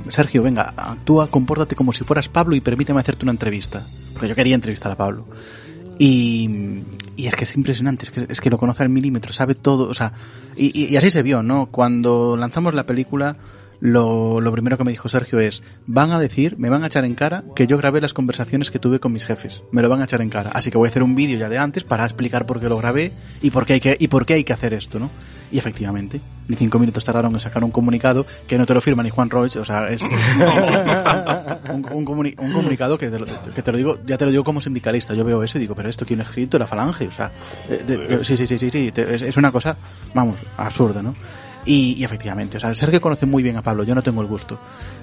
Sergio, venga, actúa, compórtate como si fueras Pablo y permíteme hacerte una entrevista. Porque yo quería entrevistar a Pablo. Y es que es impresionante, es que lo conoce al milímetro, sabe todo, o sea, y así se vio, ¿no? Cuando lanzamos la película, lo primero que me dijo Sergio es, me van a echar en cara que yo grabé las conversaciones que tuve con mis jefes, me lo van a echar en cara, así que voy a hacer un vídeo ya de antes para explicar por qué lo grabé y por qué hay que hacer esto, ¿no? Y efectivamente, ni 5 minutos tardaron en sacar un comunicado que no te lo firma ni Juan Roig, o sea, es un comunicado que te lo digo, ya te lo digo como sindicalista, yo veo eso y digo, pero esto quién ha escrito, la Falange, o sea, sí, es una cosa, vamos, absurda, ¿no? Y efectivamente, o sea, Sergio conoce muy bien a Pablo, yo no tengo el gusto.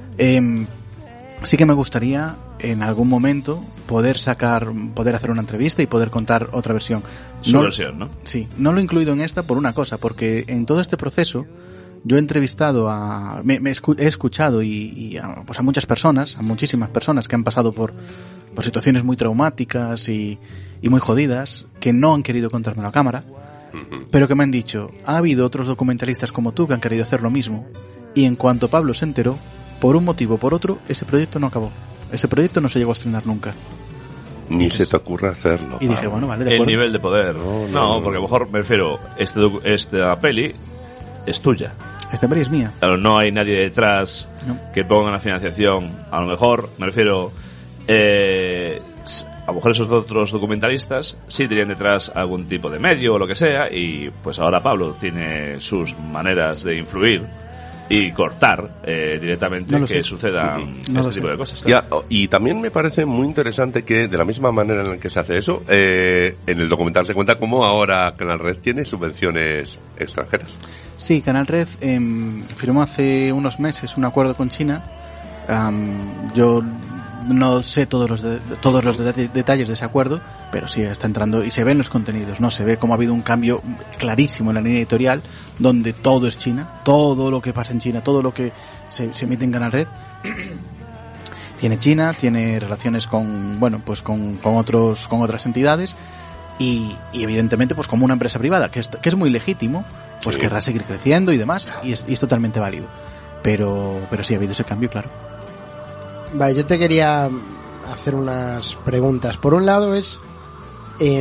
Sí que me gustaría en algún momento poder hacer una entrevista y poder contar otra versión. Su versión, ¿no? Sí, no lo he incluido en esta por una cosa, porque en todo este proceso yo he entrevistado he escuchado a muchas personas, a muchísimas personas que han pasado por situaciones muy traumáticas y muy jodidas, que no han querido contármelo a cámara, pero que me han dicho, ha habido otros documentalistas como tú que han querido hacer lo mismo, y en cuanto Pablo se enteró, por un motivo o por otro, ese proyecto no acabó. Ese proyecto no se llegó a estrenar nunca. Ni se te ocurre hacerlo. Y dije, bueno, vale, de acuerdo. El nivel de poder. No, porque a lo mejor me refiero, esta peli es tuya. Esta peli es mía. Claro, no hay nadie detrás que ponga la financiación. A lo mejor, me refiero, a lo mejor esos otros documentalistas sí tenían detrás algún tipo de medio o lo que sea, y pues ahora Pablo tiene sus maneras de influir y cortar directamente que sucedan este tipo de cosas. Claro. Y también me parece muy interesante que, de la misma manera en la que se hace eso, en el documental se cuenta cómo ahora Canal Red tiene subvenciones extranjeras. Sí, Canal Red firmó hace unos meses un acuerdo con China. Yo no sé todos los detalles de ese acuerdo, pero sí está entrando y se ven los contenidos, ¿no? Se ve cómo ha habido un cambio clarísimo en la línea editorial, donde todo es China, todo lo que pasa en China, todo lo que se emite en Canal Red tiene China, tiene relaciones con otras entidades y evidentemente pues como una empresa privada, que es muy legítimo, pues querrá seguir creciendo y demás, y es totalmente válido. Pero sí ha habido ese cambio, claro. Vale, yo te quería hacer unas preguntas. Por un lado es, he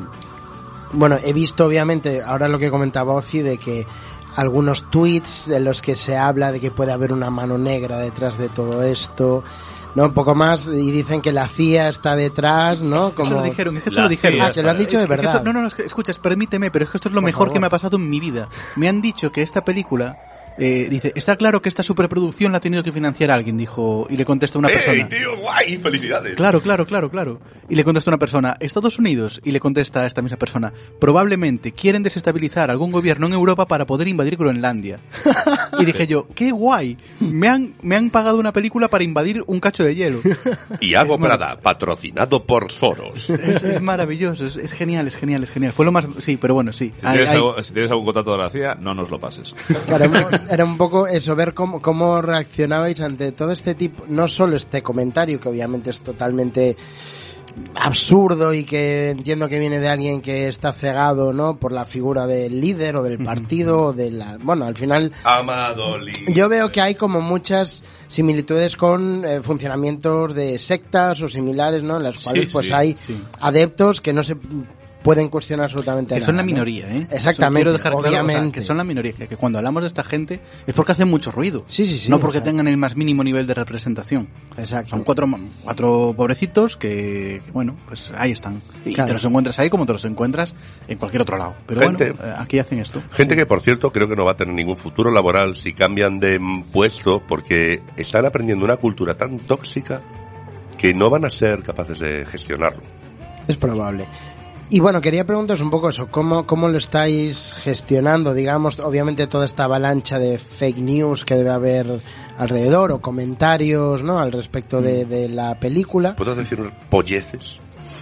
visto obviamente ahora lo que comentaba Oci, de que algunos tweets en los que se habla de que puede haber una mano negra detrás de todo esto, ¿no? Un poco más, y dicen que la CIA está detrás, ¿no? Como... Eso lo dijeron. Ah, te lo han dicho de verdad. Escuchas, permíteme, pero es que esto es lo mejor que me ha pasado en mi vida. Me han dicho que esta película... dice, está claro que esta superproducción la ha tenido que financiar alguien, dijo, y le contesta una persona. ¡Ey, tío, guay! ¡Felicidades! Claro. Y le contesta una persona, Estados Unidos, y le contesta a esta misma persona, probablemente quieren desestabilizar algún gobierno en Europa para poder invadir Groenlandia. Y dije yo, ¡qué guay! Me han pagado una película para invadir un cacho de hielo. Y Hago Prada, patrocinado por Soros. Es maravilloso, es genial. Fue lo más... Sí, pero bueno, sí. Si tienes algún contrato de la CIA, no nos lo pases. Claro, era un poco eso, ver cómo reaccionabais ante todo este tipo, no solo este comentario, que obviamente es totalmente absurdo y que entiendo que viene de alguien que está cegado, ¿no?, por la figura del líder o del partido o de la... Bueno, al final... Amado líder. Yo veo que hay como muchas similitudes con funcionamientos de sectas o similares, ¿no?, en las cuales hay adeptos que no se... pueden cuestionar absolutamente nada. Que son la minoría, ¿eh? Exactamente, quiero dejar obviamente. Claro, o sea, que son la minoría, que cuando hablamos de esta gente es porque hacen mucho ruido. Sí. No porque tengan el más mínimo nivel de representación. Exacto. Son cuatro pobrecitos que, bueno, pues ahí están. Y claro, te los encuentras ahí como te los encuentras en cualquier otro lado. Pero bueno, aquí hacen esto. Gente que, por cierto, creo que no va a tener ningún futuro laboral si cambian de puesto, porque están aprendiendo una cultura tan tóxica que no van a ser capaces de gestionarlo. Es probable. Y bueno, quería preguntaros un poco eso, ¿cómo lo estáis gestionando? Digamos, obviamente toda esta avalancha de fake news que debe haber alrededor, o comentarios, ¿no?, al respecto de la película. ¿Puedo decir polleces?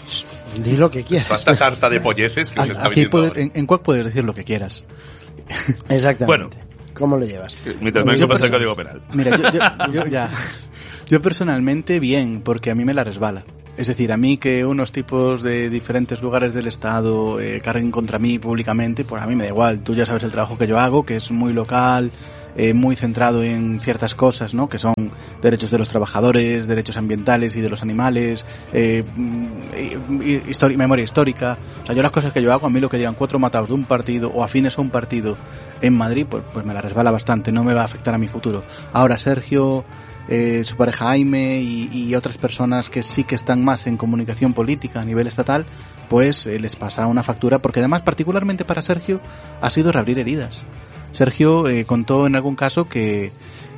Di lo que quieras. Estás harta de polleces que se está aquí vendiendo. en Quack puedes decir lo que quieras. Exactamente. Bueno. ¿Cómo lo llevas? Mientras no incumplas el código penal. Mira, yo personalmente bien, porque a mí me la resbala. Es decir, a mí que unos tipos de diferentes lugares del Estado carguen contra mí públicamente, pues a mí me da igual. Tú ya sabes el trabajo que yo hago, que es muy local, muy centrado en ciertas cosas, ¿no? Que son derechos de los trabajadores, derechos ambientales y de los animales, memoria histórica. O sea, yo las cosas que yo hago, a mí lo que digan 4 matados de un partido o afines a un partido en Madrid, pues me la resbala bastante, no me va a afectar a mi futuro. Ahora Sergio, su pareja Jaime y otras personas que sí que están más en comunicación política a nivel estatal, pues les pasa una factura, porque además particularmente para Sergio ha sido reabrir heridas. Sergio contó en algún caso que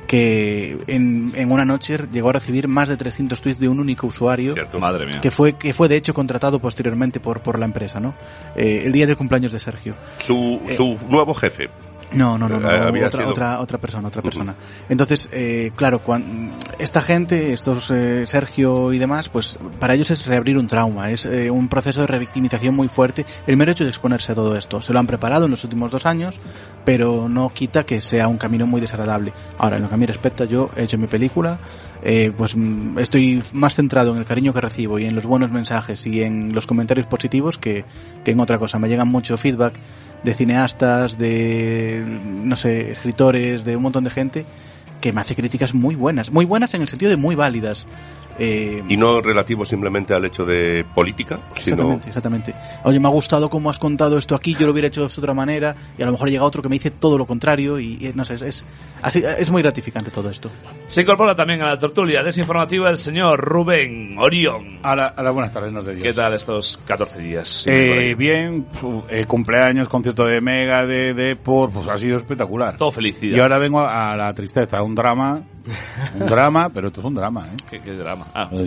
en una noche llegó a recibir más de 300 tweets de un único usuario. Cierto, madre mía. Que fue de hecho contratado posteriormente por la empresa, ¿no? El día del cumpleaños de Sergio. Su nuevo jefe. No, otra persona. Entonces, claro, esta gente, estos Sergio y demás, pues para ellos es reabrir un trauma, es un proceso de revictimización muy fuerte. El mero hecho de exponerse a todo esto, se lo han preparado en los últimos 2 años, pero no quita que sea un camino muy desagradable. Ahora, en lo que a mí respecta, yo he hecho mi película, pues estoy más centrado en el cariño que recibo y en los buenos mensajes y en los comentarios positivos que en otra cosa. Me llegan mucho feedback de cineastas, de, no sé, escritores, de un montón de gente que me hace críticas muy buenas en el sentido de muy válidas. Y no relativo simplemente al hecho de política, sino... Exactamente. Oye, me ha gustado cómo has contado esto aquí, yo lo hubiera hecho de otra manera, y a lo mejor llega otro que me dice todo lo contrario, y no sé, es muy gratificante todo esto. Se incorpora también a la tertulia desinformativa el señor Rubén Orión. A la buenas tardes, nos de Dios. ¿Qué tal estos 14 días? Bien, cumpleaños, concierto de Mega, pues ha sido espectacular. Todo felicidad. Y ahora vengo a la tristeza, un drama, pero esto es un drama, ¿eh? ¿Qué drama?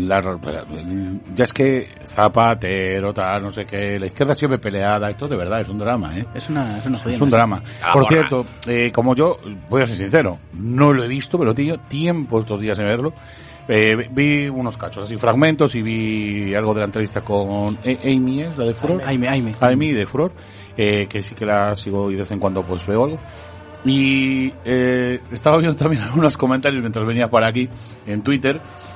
Ya es que Zapatero, tal, no sé qué, la izquierda siempre peleada, esto de verdad es un drama, ¿eh? Es un drama. Por cierto, como yo, voy a ser sincero, no lo he visto, pero tío, tiempo estos días de verlo. Vi unos cachos, así fragmentos, y vi algo de la entrevista con Amy, ¿es la de Furor? Amy de Furor, que sí que la sigo y de vez en cuando pues veo algo. Y estaba viendo también algunos comentarios mientras venía por aquí en Twitter,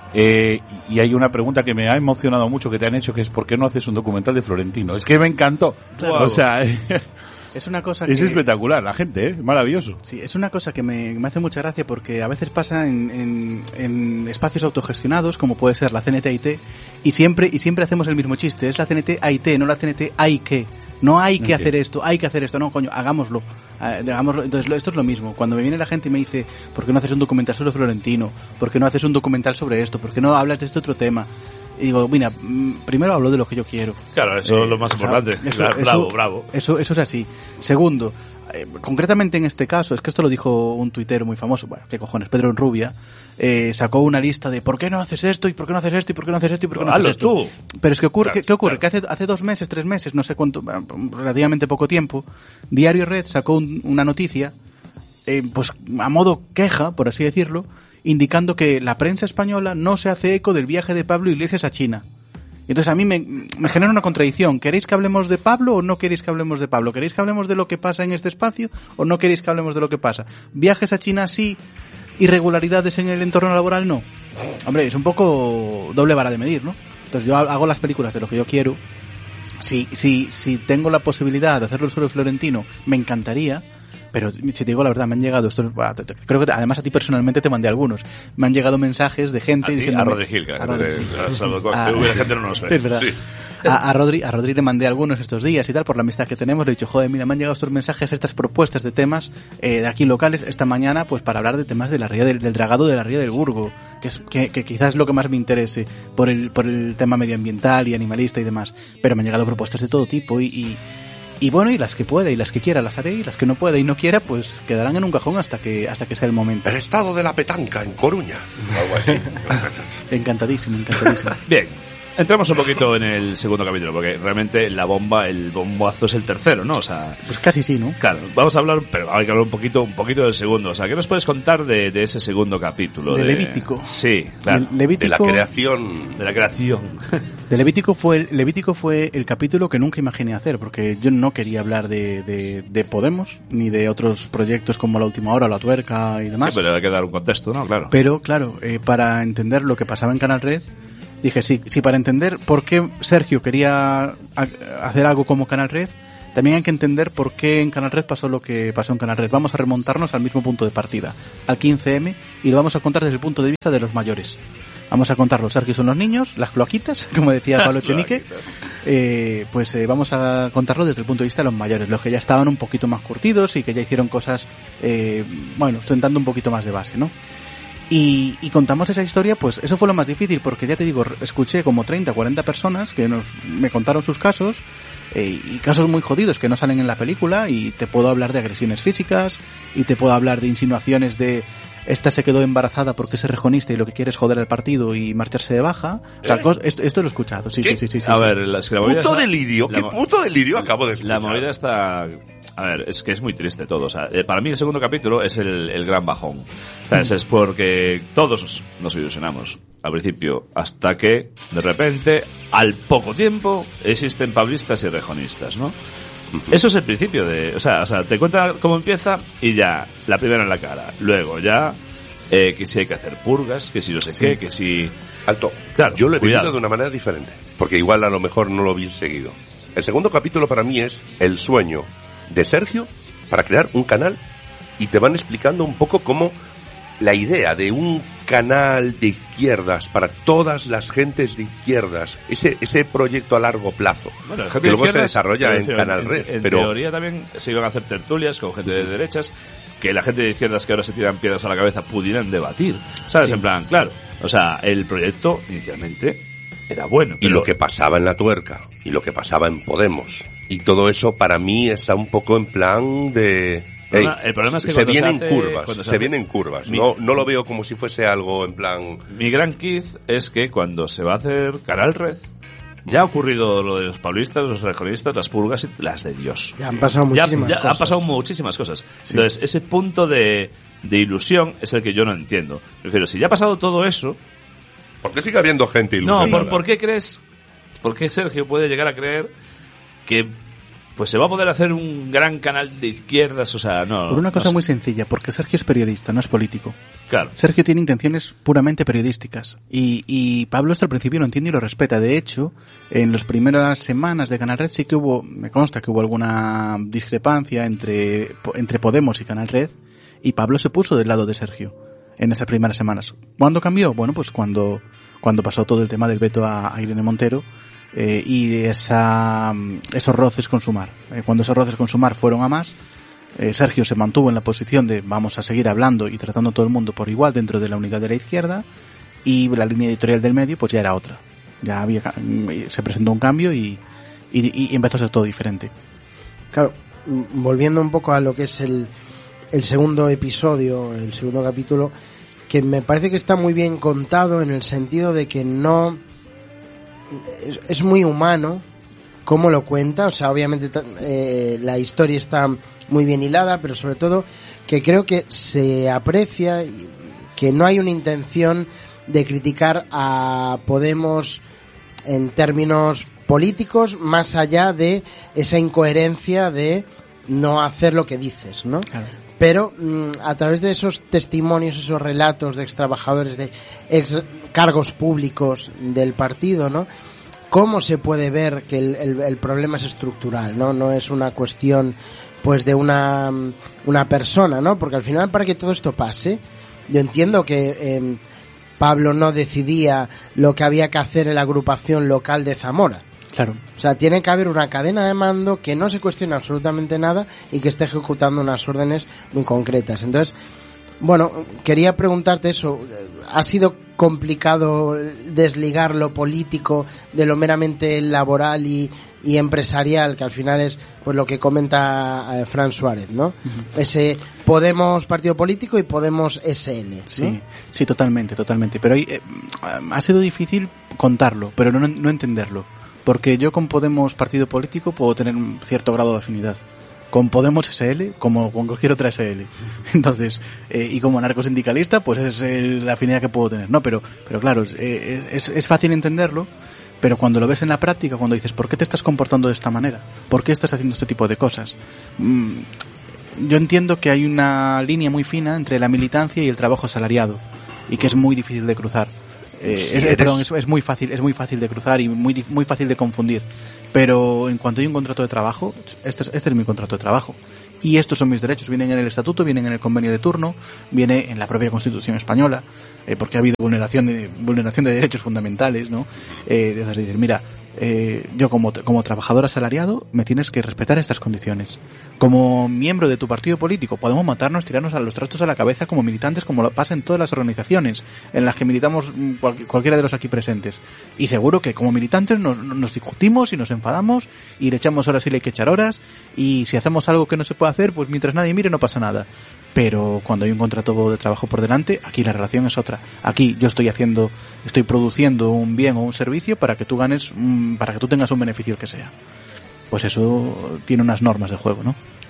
y hay una pregunta que me ha emocionado mucho que te han hecho, que es ¿por qué no haces un documental de Florentino? Es que me encantó. Claro. O sea, es una cosa es espectacular, la gente, maravilloso. Sí, es una cosa que me hace mucha gracia, porque a veces pasa en espacios autogestionados, como puede ser la CNT-AIT, y siempre hacemos el mismo chiste, es la CNT-AIT, no la CNT-AIQ. No hay que hacer esto, no, coño, hagámoslo. Entonces esto es lo mismo. Cuando me viene la gente y me dice, ¿por qué no haces un documental sobre Florentino? ¿Por qué no haces un documental sobre esto? ¿Por qué no hablas de este otro tema? Y digo, mira, primero hablo de lo que yo quiero. Claro, eso es lo más importante. Bravo. Eso es así. Segundo, concretamente en este caso, es que esto lo dijo un tuitero muy famoso, bueno, qué cojones, Pedro Enrubia, sacó una lista de ¿por qué no haces esto? ¿Y por qué no haces esto? ¿Y por qué no haces esto? ¿Y por qué no haces esto? Tú. Pero es que ocurre, ¿qué ocurre? Que hace 2 meses, 3 meses, no sé cuánto, relativamente poco tiempo, Diario Red sacó una noticia, pues a modo queja, por así decirlo, indicando que la prensa española no se hace eco del viaje de Pablo Iglesias a China. Y entonces a mí me genera una contradicción. ¿Queréis que hablemos de Pablo o no queréis que hablemos de Pablo? ¿Queréis que hablemos de lo que pasa en este espacio o no queréis que hablemos de lo que pasa? ¿Viajes a China sí, irregularidades en el entorno laboral no? Hombre, es un poco doble vara de medir, ¿no? Entonces yo hago las películas de lo que yo quiero. Si tengo la posibilidad de hacerlo sobre Florentino, me encantaría. Pero si te digo la verdad, me han llegado estos, creo que además a ti personalmente te mandé algunos, me han llegado mensajes de gente diciendo a Rodri Gil, gente no nos ve. Es verdad. Sí. A Rodri le mandé algunos estos días y tal, por la amistad que tenemos, le he dicho, joder, mira, me han llegado estos mensajes, estas propuestas de temas de aquí locales esta mañana, pues para hablar de temas de la ría del dragado de la ría del Burgo, que quizás es lo que más me interese por el tema medioambiental y animalista y demás, pero me han llegado propuestas de todo tipo y bueno, y las que pueda y las que quiera las haré, y las que no pueda y no quiera pues quedarán en un cajón hasta que sea el momento. El estado de la petanca en Coruña, algo así. Encantadísimo. Bien, entramos un poquito en el segundo capítulo, porque realmente el bombazo es el tercero, ¿no? O sea, pues casi sí, ¿no? Claro, vamos a hablar, pero hay que hablar un poquito del segundo. O sea, ¿qué nos puedes contar de ese segundo capítulo? De Levítico. Sí, claro. Levítico, de la creación. De Levítico fue el capítulo que nunca imaginé hacer, porque yo no quería hablar de Podemos, ni de otros proyectos como La Última Hora, La Tuerca y demás. Sí, pero hay que dar un contexto, ¿no? Claro. Pero, claro, para entender lo que pasaba en Canal Red, dije, sí, para entender por qué Sergio quería hacer algo como Canal Red, también hay que entender por qué en Canal Red pasó lo que pasó en Canal Red. Vamos a remontarnos al mismo punto de partida, al 15M, y lo vamos a contar desde el punto de vista de los mayores. Vamos a contar los Sergio son los niños, las cloaquitas, como decía Pablo Echenique. Vamos a contarlo desde el punto de vista de los mayores, los que ya estaban un poquito más curtidos y que ya hicieron cosas, sentando un poquito más de base, ¿no? Y contamos esa historia, pues eso fue lo más difícil, porque ya te digo, escuché como 30, 40 personas que me contaron sus casos, y casos muy jodidos que no salen en la película, y te puedo hablar de agresiones físicas, y te puedo hablar de insinuaciones de esta se quedó embarazada porque es rejonista y lo que quiere es joder al partido y marcharse de baja. O sea, esto lo he escuchado, sí. A ver, es que la movida puto delirio, ¿qué puto delirio acabo de escuchar? La movida está... A ver, es que es muy triste todo. O sea, para mí el segundo capítulo es el gran bajón. O sea, es porque todos nos ilusionamos al principio, hasta que, de repente, al poco tiempo, existen pablistas y rejonistas, ¿no? Eso es el principio de... O sea, te cuenta cómo empieza y ya, la primera en la cara. Luego ya, que si hay que hacer purgas, que si no sé qué, que si... Alto. Claro, yo lo he vivido de una manera diferente, porque igual a lo mejor no lo vi seguido. El segundo capítulo para mí es el sueño de Sergio para crear un canal, y te van explicando un poco cómo la idea de un canal de izquierdas para todas las gentes de izquierdas, ese proyecto a largo plazo, bueno, que luego se desarrolla en Canal Red. En pero teoría también se iban a hacer tertulias con gente de derechas, que la gente de izquierdas que ahora se tiran piedras a la cabeza pudieran debatir, ¿sabes? Sí. En plan, claro, o sea, el proyecto inicialmente era bueno. Y lo que pasaba en La Tuerca, y lo que pasaba en Podemos, y todo eso para mí está un poco en plan de... El problema es que se vienen curvas, no lo veo como si fuese algo en plan... Mi gran quiz es que cuando se va a hacer Canal Red, ya ha ocurrido lo de los paulistas, los rejonistas, las purgas y las de Dios. Ya han pasado muchísimas cosas. Han pasado muchísimas cosas. Sí. Entonces, ese punto de ilusión es el que yo no entiendo. Prefiero, si ya ha pasado todo eso... ¿Por qué sigue habiendo gente ilusionada? No, ¿por qué crees? ¿Por qué Sergio puede llegar a creer que pues se va a poder hacer un gran canal de izquierdas? O sea, no. Por una cosa muy sencilla, porque Sergio es periodista, no es político. Claro. Sergio tiene intenciones puramente periodísticas. Y Pablo esto al principio lo entiende y lo respeta. De hecho, en las primeras semanas de Canal Red sí que me consta que hubo alguna discrepancia entre Podemos y Canal Red, y Pablo se puso del lado de Sergio en esas primeras semanas. ¿Cuándo cambió? Bueno, pues cuando pasó todo el tema del veto a Irene Montero, y esos roces con Sumar. Cuando esos roces con Sumar fueron a más, Sergio se mantuvo en la posición de vamos a seguir hablando y tratando a todo el mundo por igual dentro de la unidad de la izquierda, y la línea editorial del medio pues ya era otra. Ya se presentó un cambio y empezó a ser todo diferente. Claro, volviendo un poco a lo que es el segundo episodio, el segundo capítulo, que me parece que está muy bien contado en el sentido de que no... Es muy humano cómo lo cuenta, o sea, obviamente la historia está muy bien hilada, pero sobre todo que creo que se aprecia que no hay una intención de criticar a Podemos en términos políticos, más allá de esa incoherencia de no hacer lo que dices, ¿no? Claro. Pero a través de esos testimonios, esos relatos de ex trabajadores, de ex cargos públicos del partido, ¿no? ¿Cómo se puede ver que el problema es estructural, ¿no? No es una cuestión, pues, de una persona, ¿no? Porque al final, para que todo esto pase, yo entiendo que Pablo no decidía lo que había que hacer en la agrupación local de Zamora. Claro. O sea, tiene que haber una cadena de mando que no se cuestione absolutamente nada y que esté ejecutando unas órdenes muy concretas. Entonces, bueno, quería preguntarte eso. ¿Ha sido complicado desligar lo político de lo meramente laboral y empresarial, que al final es pues lo que comenta Fran Suárez, ¿no? Uh-huh. Ese Podemos partido político y Podemos SL, ¿no? Sí, totalmente. Pero ha sido difícil contarlo, pero no entenderlo. Porque yo con Podemos partido político puedo tener un cierto grado de afinidad. Con Podemos SL, como con cualquier otra SL. Entonces, y como anarcosindicalista, pues es la afinidad que puedo tener. No, pero claro, es fácil entenderlo, pero cuando lo ves en la práctica, cuando dices, ¿por qué te estás comportando de esta manera? ¿Por qué estás haciendo este tipo de cosas? Yo entiendo que hay una línea muy fina entre la militancia y el trabajo asalariado, y que es muy difícil de cruzar. es muy fácil de cruzar y muy fácil de confundir. Pero en cuanto hay un contrato de trabajo, este es mi contrato de trabajo. Y estos son mis derechos, vienen en el estatuto, vienen en el convenio de turno, viene en la propia Constitución española, porque ha habido vulneración de derechos fundamentales, ¿no? Es decir, mira, yo como trabajador asalariado me tienes que respetar estas condiciones. Como miembro de tu partido político podemos matarnos, tirarnos a los trastos a la cabeza como militantes, como lo pasa en todas las organizaciones en las que militamos cualquiera de los aquí presentes. Y seguro que como militantes nos discutimos y nos enfadamos y le echamos horas y le hay que echar horas, y si hacemos algo que no se puede hacer, pues mientras nadie mire no pasa nada. Pero cuando hay un contrato de trabajo por delante, aquí la relación es otra. Aquí yo estoy produciendo un bien o un servicio para que tú ganes, para que tú tengas un beneficio el que sea. Pues eso tiene unas normas de juego, ¿no?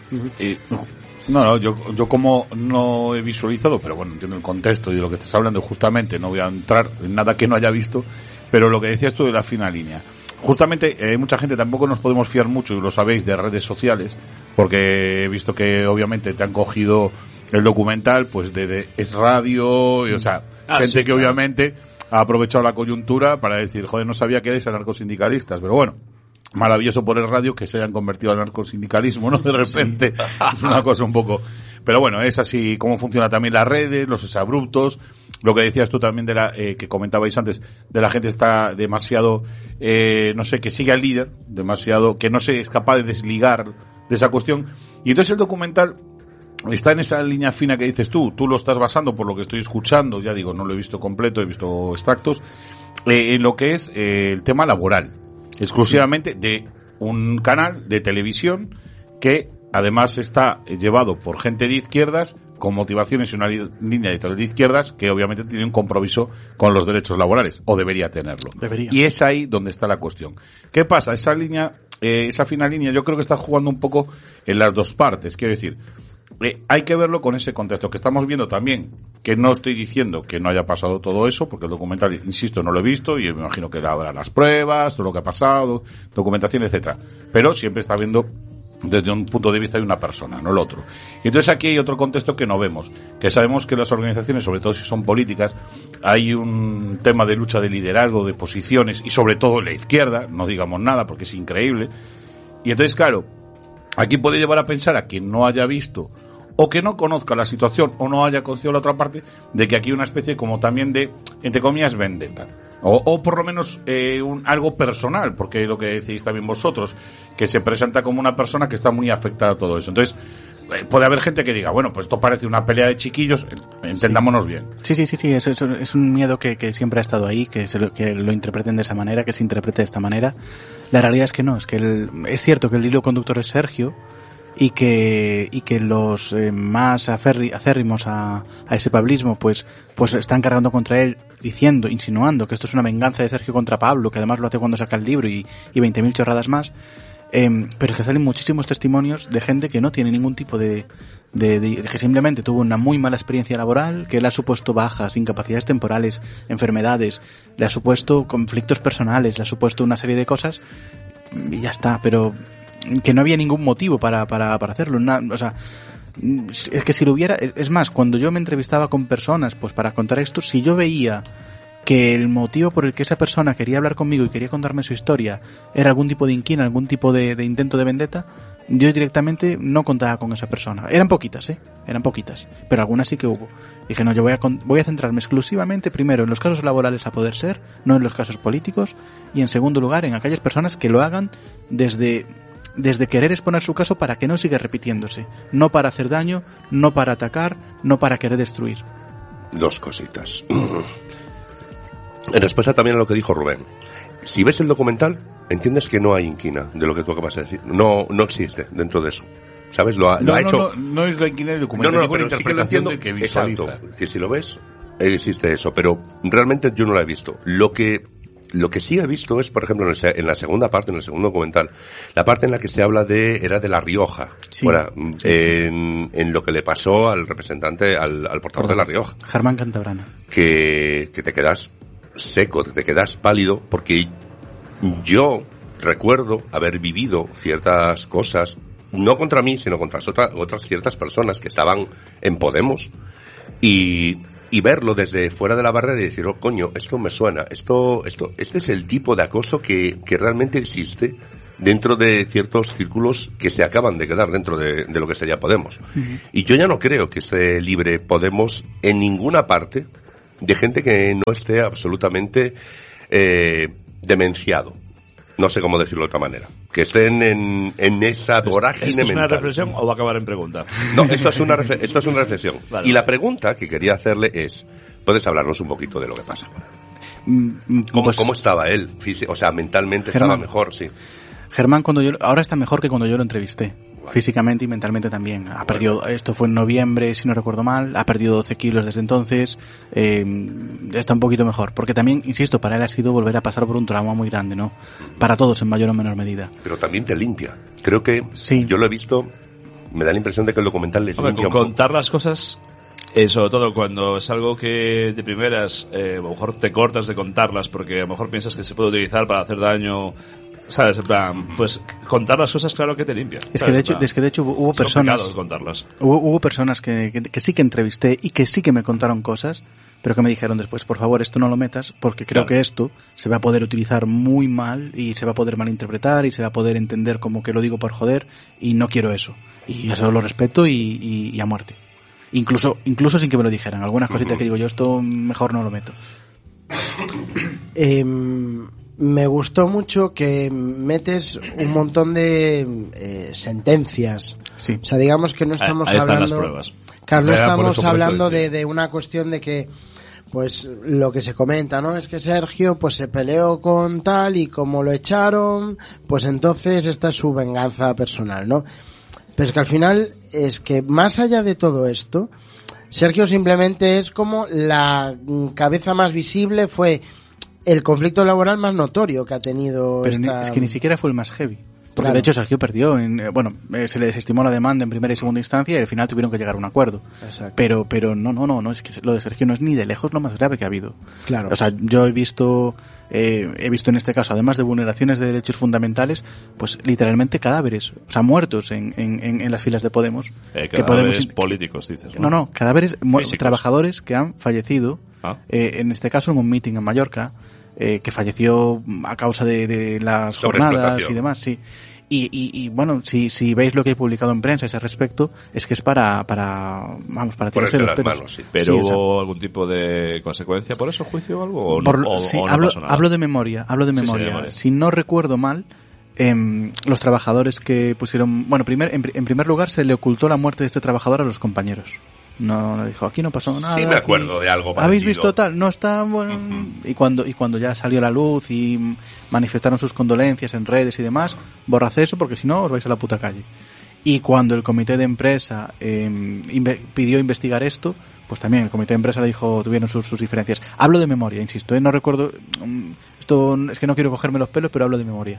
Yo como no he visualizado, pero bueno, entiendo el contexto y de lo que estás hablando, justamente no voy a entrar en nada que no haya visto, pero lo que decías tú de la fina línea. Justamente, mucha gente tampoco nos podemos fiar mucho, y lo sabéis, de redes sociales, porque he visto que obviamente te han cogido el documental, pues de Es Radio, y, o sea, gente que obviamente ha aprovechado la coyuntura para decir, joder, no sabía que erais anarcosindicalistas, pero bueno, maravilloso por el radio que se hayan convertido al anarcosindicalismo, ¿no? De repente, es una cosa un poco... Pero bueno, es así como funciona también las redes, los exabruptos, lo que decías tú también de que comentabais antes, de la gente está demasiado, no sé, que sigue al líder, demasiado, que no se es capaz de desligar de esa cuestión. Y entonces el documental está en esa línea fina que dices tú lo estás basando por lo que estoy escuchando, ya digo, no lo he visto completo, he visto extractos, en lo que es el tema laboral, exclusivamente de un canal de televisión que además está llevado por gente de izquierdas con motivaciones y una línea editorial de izquierdas que obviamente tiene un compromiso con los derechos laborales, o debería tenerlo. Y es ahí donde está la cuestión. ¿Qué pasa? Esa línea, esa fina línea, yo creo que está jugando un poco en las dos partes. Quiero decir, hay que verlo con ese contexto que estamos viendo también, que no estoy diciendo que no haya pasado todo eso, porque el documental, insisto, no lo he visto y me imagino que habrá las pruebas, todo lo que ha pasado, documentación, etcétera. Pero siempre está viendo desde un punto de vista de una persona, no el otro. Y entonces aquí hay otro contexto que no vemos, que sabemos que las organizaciones, sobre todo si son políticas, hay un tema de lucha de liderazgo, de posiciones, y sobre todo la izquierda, no digamos nada porque es increíble. Y entonces, claro, aquí puede llevar a pensar a quien no haya visto o que no conozca la situación o no haya conocido la otra parte, de que aquí hay una especie como también de, entre comillas, vendetta. O por lo menos algo personal, porque lo que decís también vosotros, que se presenta como una persona que está muy afectada a todo eso. Entonces, puede haber gente que diga, bueno, pues esto parece una pelea de chiquillos, entendámonos bien. Sí, es un miedo que siempre ha estado ahí, que lo interpreten de esa manera, que se interprete de esta manera. La realidad es que no, es que es cierto que el hilo conductor es Sergio, y que los más acérrimos a ese pablismo pues están cargando contra él, insinuando que esto es una venganza de Sergio contra Pablo, que además lo hace cuando saca el libro y 20.000 chorradas más, pero es que salen muchísimos testimonios de gente que no tiene ningún tipo de que simplemente tuvo una muy mala experiencia laboral, que le ha supuesto bajas, incapacidades temporales, enfermedades, le ha supuesto conflictos personales, le ha supuesto una serie de cosas y ya está, pero que no había ningún motivo para hacerlo. O sea, es que si lo hubiera, es más, cuando yo me entrevistaba con personas pues para contar esto, si yo veía que el motivo por el que esa persona quería hablar conmigo y quería contarme su historia era algún tipo de inquina, algún tipo de intento de vendetta, yo directamente no contaba con esa persona. Eran poquitas, pero algunas sí que hubo. Dije, no, yo voy a centrarme exclusivamente primero en los casos laborales a poder ser, no en los casos políticos, y en segundo lugar en aquellas personas que lo hagan desde querer exponer su caso para que no siga repitiéndose, no para hacer daño, no para atacar, no para querer destruir. Dos cositas. En respuesta también a lo que dijo Rubén, si ves el documental, entiendes que no hay inquina de lo que tú acabas de decir. No existe dentro de eso. ¿Sabes? Lo ha hecho... No es la inquina del documental, pero interpretación sí que visualiza. Exacto, que si lo ves, existe eso, pero realmente yo no lo he visto. Lo que sí he visto es, por ejemplo, en la segunda parte, en el segundo documental, la parte en la que se habla era de La Rioja. Sí, en lo que le pasó al representante, al portador de La Rioja. Germán Cantabrana. Que te quedas seco, te quedas pálido, porque yo recuerdo haber vivido ciertas cosas, no contra mí, sino contra otras ciertas personas que estaban en Podemos, y y verlo desde fuera de la barrera y decir, oh, coño, esto me suena, este es el tipo de acoso que realmente existe dentro de ciertos círculos que se acaban de quedar dentro de lo que sería Podemos. Uh-huh. Y yo ya no creo que esté libre Podemos en ninguna parte de gente que no esté absolutamente demenciado. No sé cómo decirlo de otra manera. Que estén en esa vorágine mental. ¿Esto es una reflexión o va a acabar en pregunta? No, esto es una reflexión. Vale. Y la pregunta que quería hacerle es, ¿puedes hablarnos un poquito de lo que pasa? ¿Cómo estaba él? O sea, mentalmente Germán, estaba mejor, sí. Germán, ahora está mejor que cuando yo lo entrevisté. Físicamente y mentalmente también. Ha perdido, esto fue en noviembre, si no recuerdo mal, ha perdido 12 kilos desde entonces, está un poquito mejor. Porque también, insisto, para él ha sido volver a pasar por un trauma muy grande, ¿no? Para todos en mayor o menor medida. Pero también te limpia. Creo que, sí. Yo lo he visto, me da la impresión de que el documental les limpia un poco. Contar las cosas, sobre todo cuando es algo que de primeras, a lo mejor te cortas de contarlas porque a lo mejor piensas que se puede utilizar para hacer daño. ¿Sabes? En plan, pues contar las cosas claro que te limpia. Es que de hecho hubo personas contarlas. Hubo personas que sí que entrevisté y que sí que me contaron cosas, pero que me dijeron después, por favor, esto no lo metas porque creo que esto se va a poder utilizar muy mal y se va a poder malinterpretar y se va a poder entender como que lo digo por joder y no quiero eso. Y eso lo respeto y a muerte. Incluso sin que me lo dijeran. Algunas cositas que digo yo, esto mejor no lo meto. Me gustó mucho que metes un montón de sentencias. Sí. O sea, digamos que no estamos ahí hablando... Están las pruebas. Claro, no estamos hablando de una cuestión de que, pues, lo que se comenta, ¿no? Es que Sergio, pues, se peleó con tal y como lo echaron, pues entonces esta es su venganza personal, ¿no? Pero es que al final, es que más allá de todo esto, Sergio simplemente es como la cabeza más visible, fue el conflicto laboral más notorio que ha tenido. Pero es que ni siquiera fue el más heavy. Porque de hecho Sergio perdió. Se le desestimó la demanda en primera y segunda instancia y al final tuvieron que llegar a un acuerdo. Exacto. Pero no, es que lo de Sergio no es ni de lejos lo más grave que ha habido. Claro. O sea, yo he visto en este caso, además de vulneraciones de derechos fundamentales, pues literalmente cadáveres, o sea, muertos en las filas de Podemos. Cadáveres políticos, dices, ¿no? No, cadáveres, trabajadores que han fallecido, en este caso en un meeting en Mallorca, que falleció a causa de las jornadas y demás, sí. Y bueno, si veis lo que he publicado en prensa a ese respecto, es que es para tirarse los pelos. Manos, sí. ¿Pero sí, hubo algún tipo de consecuencia por eso, juicio o algo? ¿O no pasó nada? Hablo de memoria. Si no recuerdo mal, los trabajadores que pusieron... Bueno, en primer lugar se le ocultó la muerte de este trabajador a los compañeros. No dijo, aquí no pasó nada. Sí me acuerdo de algo parecido. ¿Habéis visto tal? No está bueno. Y cuando ya salió a la luz y manifestaron sus condolencias en redes y demás, borrad eso porque si no os vais a la puta calle. Y cuando el comité de empresa pidió investigar esto, pues también el comité de empresa le dijo, tuvieron sus diferencias. Hablo de memoria, insisto, no recuerdo, esto es que no quiero cogerme los pelos, pero hablo de memoria.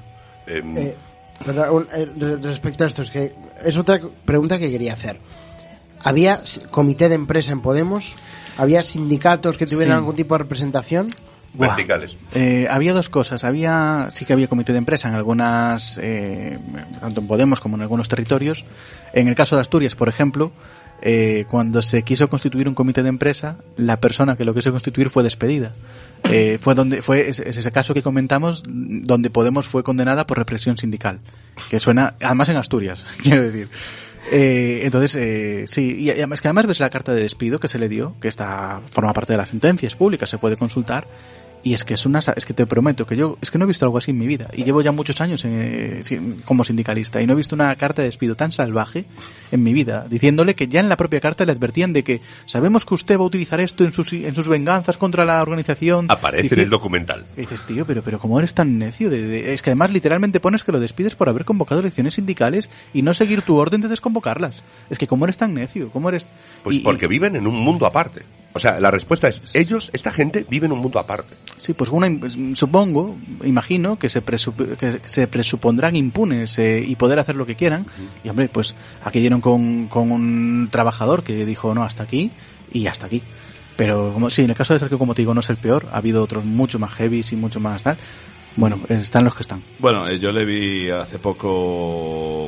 Respecto a esto, es otra pregunta que quería hacer. ¿Había comité de empresa en Podemos? ¿Había sindicatos que tuvieran algún tipo de representación? Verticales. Había dos cosas. Sí que había comité de empresa en algunas, tanto en Podemos como en algunos territorios. En el caso de Asturias, por ejemplo, cuando se quiso constituir un comité de empresa, la persona que lo quiso constituir fue despedida. Fue ese caso que comentamos, donde Podemos fue condenada por represión sindical, que suena, además en Asturias, quiero decir. Entonces, sí, y además ves la carta de despido que se le dio, que forma parte de las sentencias públicas, se puede consultar, y es que es que te prometo que yo no he visto algo así en mi vida, y llevo ya muchos años como sindicalista, y no he visto una carta de despido tan salvaje en mi vida, diciéndole que ya en la propia carta le advertían de que sabemos que usted va a utilizar esto en sus venganzas contra la organización. Aparece en el documental. Y dices, tío, pero ¿cómo eres tan necio? Es que además literalmente pones que lo despides por haber convocado elecciones sindicales y no seguir tu orden de desconvocarlas. Es que ¿cómo eres tan necio? ¿Cómo eres? Pues porque viven en un mundo aparte. O sea, la respuesta es, esta gente vive en un mundo aparte. Sí, pues imagino que se presupondrán impunes y poder hacer lo que quieran. Y hombre, pues aquí dieron con un trabajador que dijo, no, hasta aquí y hasta aquí. Pero en el caso de Sergio, como te digo, no es el peor. Ha habido otros mucho más heavy y mucho más tal. Bueno, están los que están. Bueno, yo le vi hace poco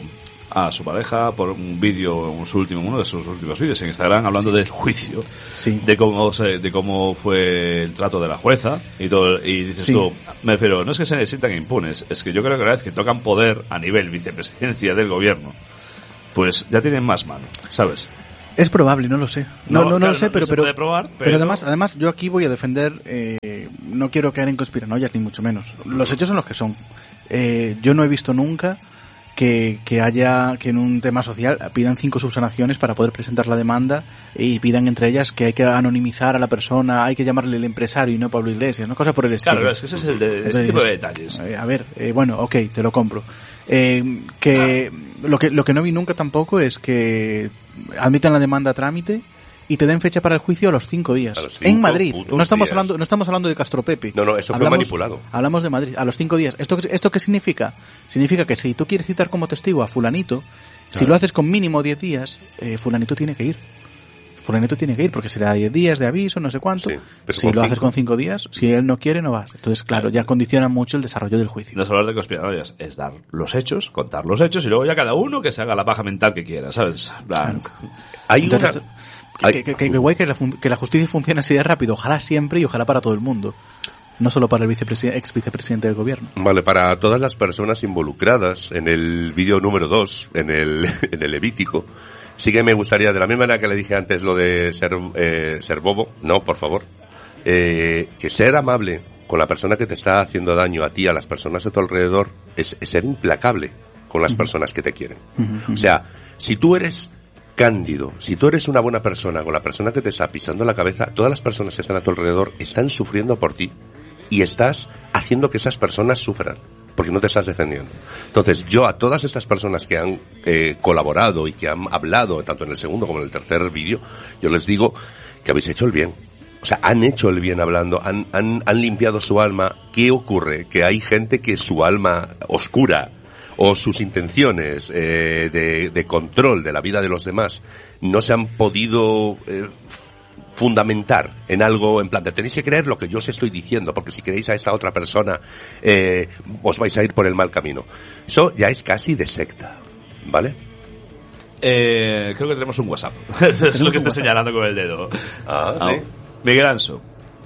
a su pareja por un vídeo, uno de sus últimos vídeos en Instagram, hablando del juicio, de cómo fue el trato de la jueza y todo, y dices tú, me refiero, no es que se sientan impunes, es que yo creo que cada vez que tocan poder a nivel vicepresidencia del gobierno, pues ya tienen más mano, ¿sabes? Es probable, no lo sé. No lo sé, pero puede probar, pero además yo aquí voy a defender, no quiero caer en conspiranoias ni mucho menos. Los hechos son los que son. Yo no he visto nunca que en un tema social pidan 5 subsanaciones para poder presentar la demanda y pidan entre ellas que hay que anonimizar a la persona, hay que llamarle el empresario y no Pablo Iglesias, ¿no? Cosas por el estilo. Claro, es que ese es ese tipo de detalles. A ver, bueno, ok, te lo compro. Que lo que no vi nunca tampoco es que admitan la demanda a trámite y te den fecha para el juicio a los 5 días. En Madrid. No estamos hablando de Castropepe. No, eso fue manipulado. Hablamos de Madrid, a los 5 días. ¿Esto qué significa? Significa que si tú quieres citar como testigo a fulanito, si lo haces con mínimo 10 días, fulanito tiene que ir. Fulanito tiene que ir porque será 10 días de aviso, no sé cuánto. Si lo haces con 5 días, si él no quiere, no vas. Entonces, claro, ya condiciona mucho el desarrollo del juicio. No es hablar de conspiranoias, es dar los hechos, contar los hechos y luego ya cada uno que se haga la paja mental que quiera, ¿sabes? Claro. Igual que la justicia funcione así de rápido, ojalá siempre y ojalá para todo el mundo. No solo para el ex vicepresidente del gobierno. Vale, para todas las personas involucradas en el vídeo número 2, en el Levítico, sí que me gustaría, de la misma manera que le dije antes lo de ser bobo, no, por favor, que ser amable con la persona que te está haciendo daño a ti, a las personas de tu alrededor, es ser implacable con las personas que te quieren. O sea, si tú eres cándido, si tú eres una buena persona con la persona que te está pisando la cabeza, todas las personas que están a tu alrededor están sufriendo por ti y estás haciendo que esas personas sufran porque no te estás defendiendo. Entonces, yo a todas estas personas que han colaborado y que han hablado, tanto en el segundo como en el tercer vídeo, yo les digo que habéis hecho el bien. O sea, han hecho el bien hablando, han limpiado su alma. ¿Qué ocurre? Que hay gente que su alma oscura o sus intenciones de control de la vida de los demás no se han podido fundamentar en algo, en plan, tenéis que creer lo que yo os estoy diciendo, porque si creéis a esta otra persona, os vais a ir por el mal camino. Eso ya es casi de secta, ¿vale? Creo que tenemos un WhatsApp. Es lo que está señalando con el dedo. Sí. Miguel Anso.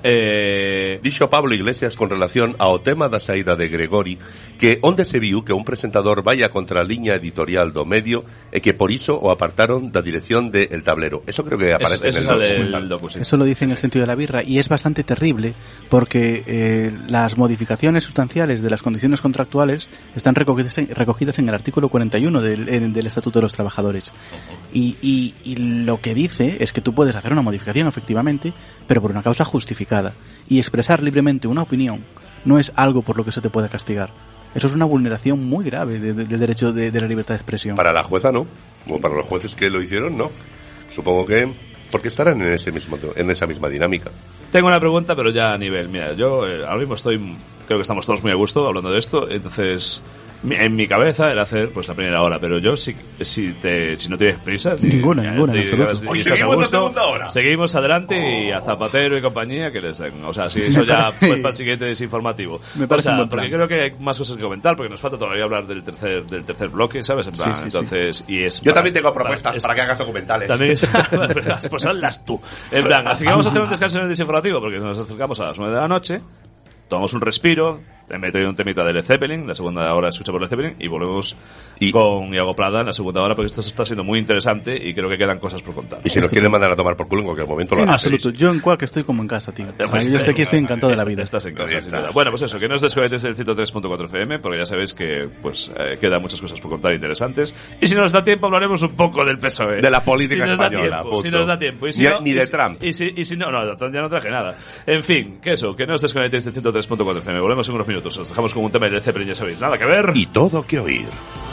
Dixo Pablo Iglesias con relación ao tema da saída de Gregori que onde se viu que un presentador vaya contra a liña editorial do medio e que por iso o apartaron da dirección de El Tablero. Eso creo que aparece en el documental. Eso lo dice en El sentido de la birra y es bastante terrible porque las modificaciones sustanciales de las condiciones contractuales están recogidas en el artículo 41 del Estatuto de los Trabajadores. Y lo que dice es que tú puedes hacer una modificación efectivamente, pero por una causa justificada. Y expresar libremente una opinión no es algo por lo que se te pueda castigar. Eso es una vulneración muy grave del derecho de la libertad de expresión. Para la jueza no, o para los jueces que lo hicieron no. Supongo que porque estarán en esa misma dinámica. Tengo una pregunta, pero ya a nivel. Mira, yo ahora mismo creo que estamos todos muy a gusto hablando de esto, entonces en mi cabeza era hacer pues la primera hora, pero yo si no tienes prisa, ninguna, en absoluto. Hoy seguimos la segunda hora. Seguimos adelante y a Zapatero y compañía que les den. O sea, si eso ya pues para el siguiente desinformativo. Me parece un buen plan. Porque creo que hay más cosas que comentar, porque nos falta todavía hablar del tercer bloque, ¿sabes? En plan, entonces, y es yo también tengo propuestas para que hagas documentales. También pues hazlas tú. En plan, así que vamos a hacer un descanso en el desinformativo porque nos acercamos a las 9 de la noche. Tomamos un respiro, he metido un temita de Led Zeppelin, la segunda hora escucha por Led Zeppelin, y volvemos con Iago Prada en la segunda hora, porque esto está siendo muy interesante y creo que quedan cosas por contar. Y si nos quieren mandar a tomar por culo en cualquier momento, lo en absoluto, yo en cual que estoy como en casa, tío. O sea, yo estoy aquí, estoy encantado de la vida. Estás en casa, sin duda. Bueno, pues eso, que no os desconectéis del 103.4 FM, porque ya sabéis que pues quedan muchas cosas por contar interesantes. Y si nos da tiempo, hablaremos un poco del PSOE. De la política española. Si nos da tiempo. Y si ni de Trump. Y si no, ya no traje nada. En fin, que eso, que no os desconectéis del 103.4 FM. Volvemos en unos minutos. Os dejamos con un tema de Zeppelin, ya sabéis, nada que ver. Y todo que oír.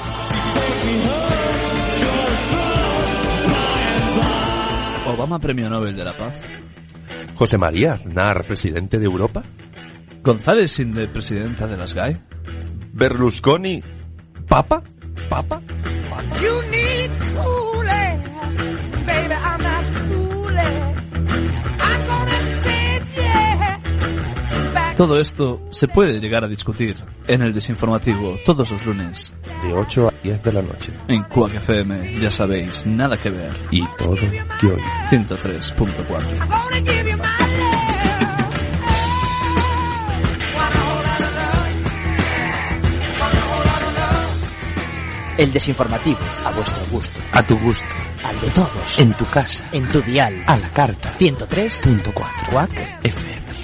Obama Premio Nobel de la Paz. José María Aznar, presidente de Europa. González Sinde, presidenta de las GAE. Berlusconi, ¿Papa? You need cooling, baby, I'm not fooling. I'm gonna sit, yeah, back Todo esto se puede llegar a discutir en el Desinformativo todos los lunes. De 8 a 10 de la noche. En Quack FM, ya sabéis, nada que ver. Y todo que oír. 103.4. El Desinformativo, a vuestro gusto. A tu gusto. Al de todos. En tu casa. En tu dial. A la carta. 103.4. Quack FM.